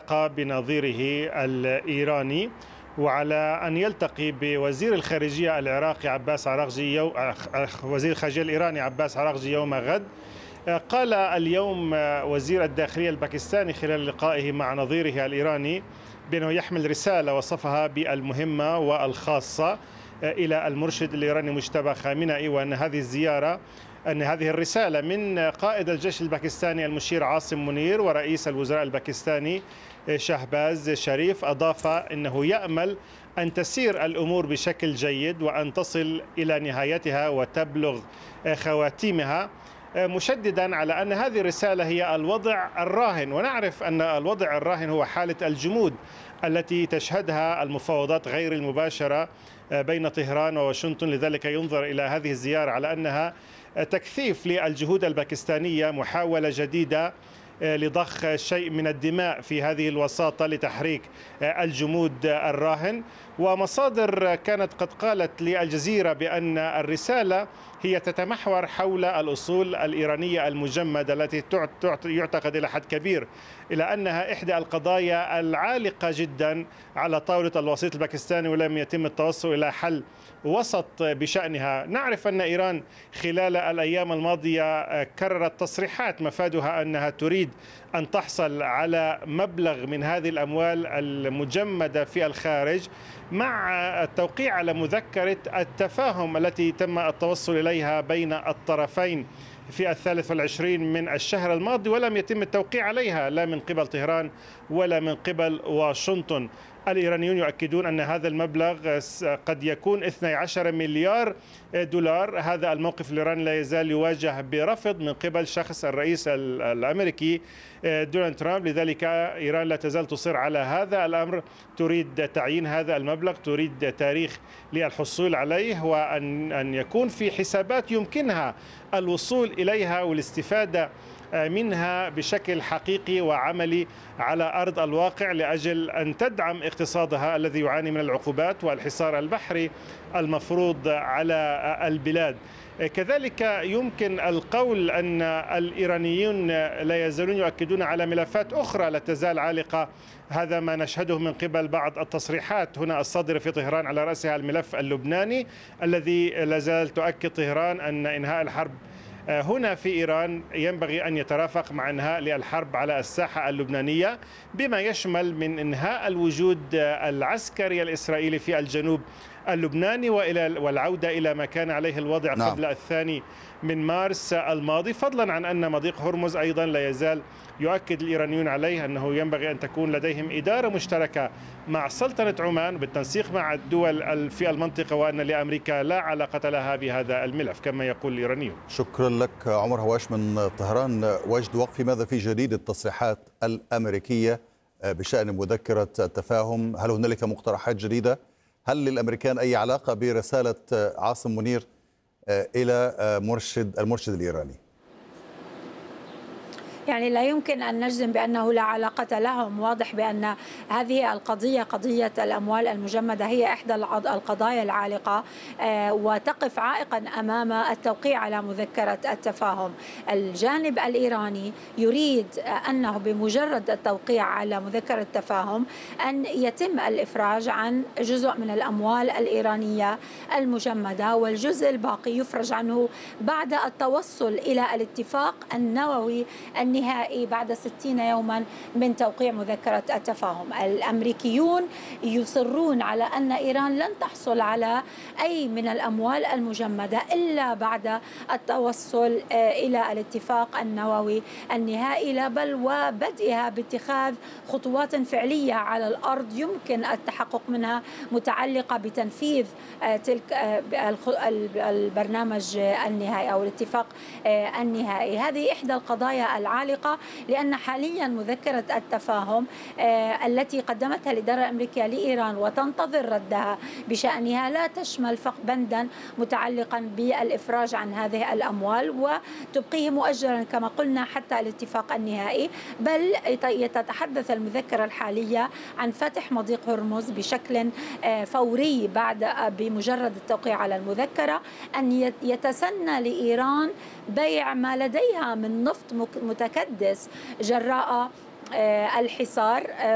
التقى بنظيره الإيراني، وعلى أن يلتقي بوزير الخارجية العراقي عباس عراقجي وزير الخارجية الإيراني عباس عراقجي يوم غد. قال اليوم وزير الداخلية الباكستاني خلال لقائه مع نظيره الإيراني بأنه يحمل رسالة وصفها بالمهمة والخاصة إلى المرشد الإيراني مجتبى خامنئي، وأن هذه الرسالة من قائد الجيش الباكستاني المشير عاصم منير ورئيس الوزراء الباكستاني شهباز شريف. أضاف أنه يأمل أن تسير الأمور بشكل جيد وأن تصل إلى نهايتها وتبلغ خواتيمها، مشددا على أن هذه الرسالة هي الوضع الراهن. ونعرف أن الوضع الراهن هو حالة الجمود التي تشهدها المفاوضات غير المباشرة بين طهران وواشنطن. لذلك ينظر إلى هذه الزيارة على أنها تكثيف للجهود الباكستانية، محاولة جديدة لضخ شيء من الدماء في هذه الوساطة لتحريك الجمود الراهن. ومصادر كانت قد قالت للجزيرة بأن الرسالة هي تتمحور حول الأصول الإيرانية المجمدة التي يعتقد إلى حد كبير إلى أنها إحدى القضايا العالقة جدا على طاولة الوسيط الباكستاني، ولم يتم التوصل إلى حل وسط بشأنها. نعرف أن إيران خلال الأيام الماضية كررت تصريحات مفادها أنها تريد أن تحصل على مبلغ من هذه الأموال المجمدة في الخارج، مع التوقيع على مذكرة التفاهم التي تم التوصل إليها بين الطرفين في 23 من الشهر الماضي، ولم يتم التوقيع عليها لا من قبل طهران ولا من قبل واشنطن. الإيرانيون يؤكدون أن هذا المبلغ قد يكون 12 مليار دولار. هذا الموقف الإيراني لا يزال يواجه برفض من قبل شخص الرئيس الأمريكي دونالد ترامب. لذلك إيران لا تزال تصر على هذا الأمر، تريد تعيين هذا المبلغ، تريد تاريخ للحصول عليه، وأن يكون في حسابات يمكنها الوصول إليها والاستفادة منها بشكل حقيقي وعملي على أرض الواقع، لأجل أن تدعم اقتصادها الذي يعاني من العقوبات والحصار البحري المفروض على البلاد. كذلك يمكن القول أن الإيرانيون لا يزالون يؤكدون على ملفات أخرى لا تزال عالقة. هذا ما نشهده من قبل بعض التصريحات هنا الصادرة في طهران، على رأسها الملف اللبناني الذي لا زال تؤكد طهران أن إنهاء الحرب هنا في إيران ينبغي أن يترافق مع إنهاء الحرب على الساحة اللبنانية، بما يشمل من إنهاء الوجود العسكري الإسرائيلي في الجنوب اللبناني والعودة إلى ما كان عليه الوضع قبل 2 من مارس الماضي، فضلا عن أن مضيق هرمز أيضا لا يزال يؤكد الإيرانيون عليه أنه ينبغي أن تكون لديهم إدارة مشتركة مع سلطنة عمان بالتنسيق مع الدول في المنطقة، وأن لأمريكا لا علاقة لها بهذا الملف كما يقول الإيرانيون. شكرا لك عمر هواش من طهران. وجد وقفي، ماذا في جديد التصريحات الأمريكية بشأن مذكرة التفاهم؟ هل هنالك مقترحات جديدة؟ هل للأمريكان أي علاقة برسالة عاصم منير إلى المرشد الإيراني؟ يعني لا يمكن أن نجزم بأنه لا علاقة لهم. واضح بأن هذه القضية، قضية الأموال المجمدة، هي إحدى القضايا العالقة وتقف عائقا أمام التوقيع على مذكرة التفاهم. الجانب الإيراني يريد أنه بمجرد التوقيع على مذكرة التفاهم أن يتم الإفراج عن جزء من الأموال الإيرانية المجمدة، والجزء الباقي يفرج عنه بعد التوصل إلى الاتفاق النووي النهائي بعد 60 يوما من توقيع مذكرة التفاهم. الأمريكيون يصرون على أن إيران لن تحصل على أي من الأموال المجمدة إلا بعد التوصل إلى الاتفاق النووي النهائي، لا بل وبدئها باتخاذ خطوات فعلية على الأرض يمكن التحقق منها متعلقة بتنفيذ تلك البرنامج النهائي أو الاتفاق النهائي. هذه إحدى القضايا العالقة، لأن حاليا مذكرة التفاهم التي قدمتها الإدارة الأمريكية لإيران وتنتظر ردها بشأنها لا تشمل فقط بندا متعلقا بالإفراج عن هذه الأموال وتبقيه مؤجلا كما قلنا حتى الاتفاق النهائي، بل تتحدث المذكرة الحالية عن فتح مضيق هرمز بشكل فوري بمجرد التوقيع على المذكرة، أن يتسنى لإيران بيع ما لديها من نفط متكدس جراء الحصار